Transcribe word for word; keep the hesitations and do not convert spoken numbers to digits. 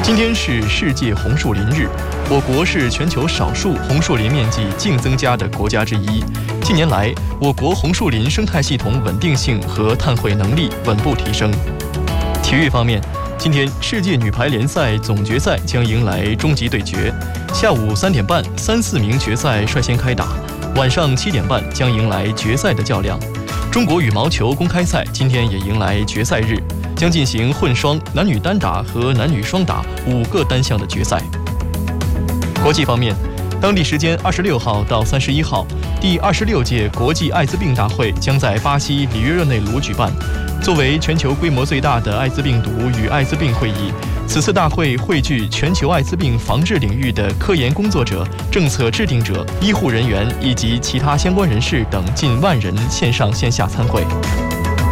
今天是世界红树林日，我国是全球少数红树林面积净增加的国家之一。近年来，我国红树林生态系统稳定性和碳汇能力稳步提升。体育方面，今天世界女排联赛总决赛将迎来终极对决，下午三点半，三四名决赛率先开打，晚上七点半将迎来决赛的较量。中国羽毛球公开赛今天也迎来决赛日，将进行混双、男女单打和男女双打五个单项的决赛。国际方面，当地时间二十六号到三十一号，第二十六届国际艾滋病大会将在巴西里约热内卢举办。作为全球规模最大的艾滋病毒与艾滋病会议，此次大会汇聚全球艾滋病防治领域的科研工作者、政策制定者、医护人员以及其他相关人士等近万人线上线下参会。